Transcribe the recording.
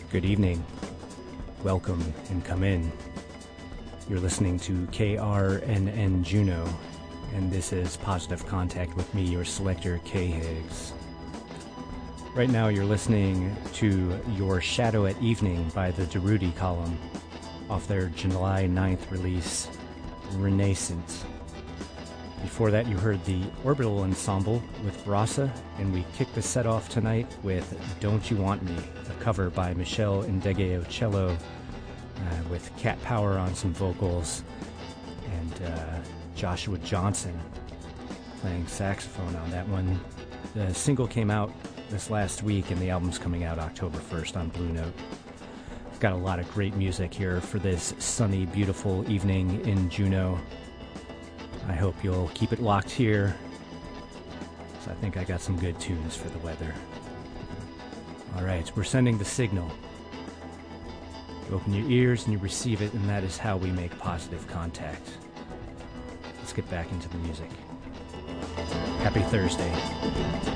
Good evening. Welcome and come in. You're listening to KRNN Juneau, and this is Positive Contact with me, your selector, K. Higgs. Right now you're listening to Your Shadow at Evening by the Durruti Column off their July 9th release, Renaissance. Before that you heard the Orbital Ensemble with Brasa, and we kicked the set off tonight with Don't You Want Me, a cover by Michelle Ndegeocello with Cat Power on some vocals and Joshua Johnson playing saxophone on that one. The single came out this last week and the album's coming out October 1st on Blue Note. I've got a lot of great music here for this sunny, beautiful evening in Juneau. I hope you'll keep it locked here, so I think I got some good tunes for the weather. Alright, we're sending the signal. You open your ears and you receive it, and that is how we make positive contact. Let's get back into the music. Happy Thursday.